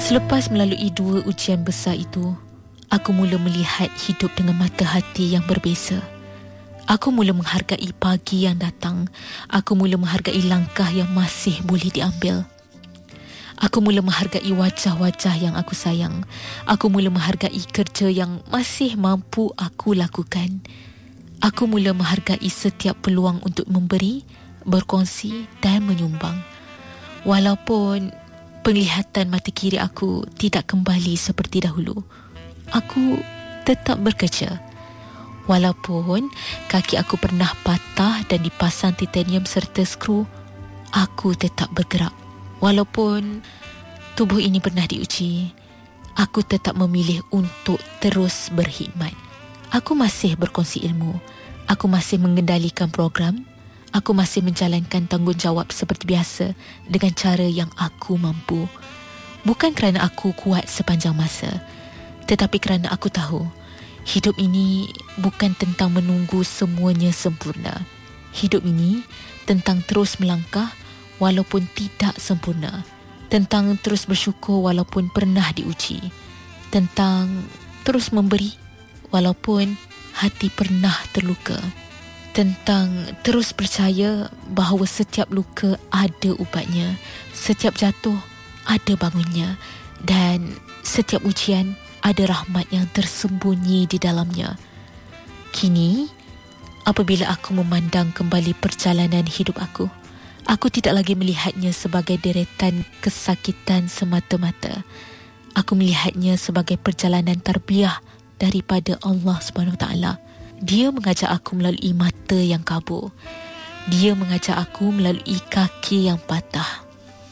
Selepas melalui 2 ujian besar itu, aku mula melihat hidup dengan mata hati yang berbeza. Aku mula menghargai pagi yang datang. Aku mula menghargai langkah yang masih boleh diambil. Aku mula menghargai wajah-wajah yang aku sayang. Aku mula menghargai kerja yang masih mampu aku lakukan. Aku mula menghargai setiap peluang untuk memberi, berkongsi dan menyumbang. Walaupun penglihatan mata kiri aku tidak kembali seperti dahulu, aku tetap bekerja. Walaupun kaki aku pernah patah dan dipasang titanium serta skru, aku tetap bergerak. Walaupun tubuh ini pernah diuji, aku tetap memilih untuk terus berkhidmat. Aku masih berkongsi ilmu. Aku masih mengendalikan program. Aku masih menjalankan tanggungjawab seperti biasa dengan cara yang aku mampu. Bukan kerana aku kuat sepanjang masa, tetapi kerana aku tahu hidup ini bukan tentang menunggu semuanya sempurna. Hidup ini tentang terus melangkah walaupun tidak sempurna, tentang terus bersyukur walaupun pernah diuji, tentang terus memberi walaupun hati pernah terluka, tentang terus percaya bahawa setiap luka ada ubatnya, setiap jatuh ada bangunnya, dan setiap ujian ada rahmat yang tersembunyi di dalamnya. Kini, apabila aku memandang kembali perjalanan hidup aku tidak lagi melihatnya sebagai deretan kesakitan semata-mata. Aku melihatnya sebagai perjalanan tarbiyah daripada Allah SWT. Dia mengajak aku melalui mata yang kabur. Dia mengajak aku melalui kaki yang patah.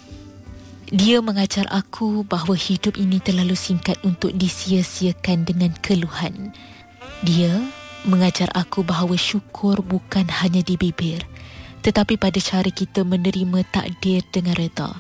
Dia mengajar aku bahawa hidup ini terlalu singkat untuk disia-siakan dengan keluhan. Dia mengajar aku bahawa syukur bukan hanya di bibir, tetapi pada cara kita menerima takdir dengan reda.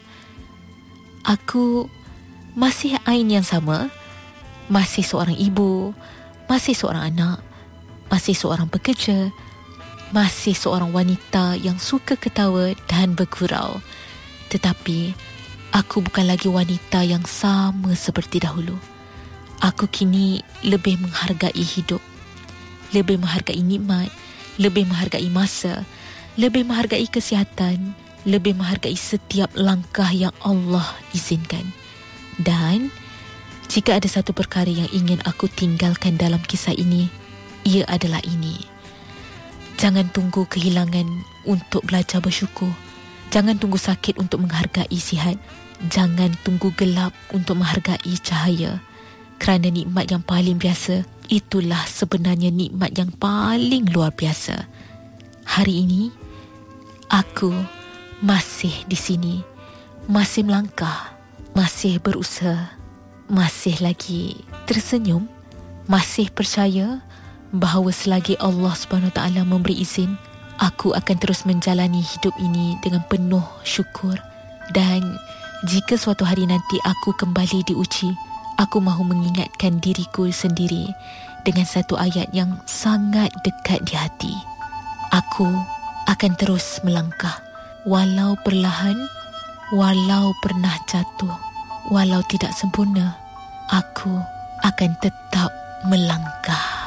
Aku masih Ain yang sama, masih seorang ibu, masih seorang anak, masih seorang pekerja, masih seorang wanita yang suka ketawa dan bergurau. Tetapi aku bukan lagi wanita yang sama seperti dahulu. Aku kini lebih menghargai hidup, lebih menghargai nikmat, lebih menghargai masa, lebih menghargai kesihatan, lebih menghargai setiap langkah yang Allah izinkan. Dan jika ada satu perkara yang ingin aku tinggalkan dalam kisah ini, ia adalah ini. Jangan tunggu kehilangan untuk belajar bersyukur. Jangan tunggu sakit untuk menghargai sihat. Jangan tunggu gelap untuk menghargai cahaya. Kerana nikmat yang paling biasa, itulah sebenarnya nikmat yang paling luar biasa. Hari ini, aku masih di sini, masih melangkah, masih berusaha, masih lagi tersenyum, masih percaya bahawa selagi Allah SWT memberi izin, aku akan terus menjalani hidup ini dengan penuh syukur. Dan jika suatu hari nanti aku kembali diuji, aku mahu mengingatkan diriku sendiri dengan satu ayat yang sangat dekat di hati. Aku akan terus melangkah, walau perlahan, walau pernah jatuh, walau tidak sempurna, aku akan tetap melangkah.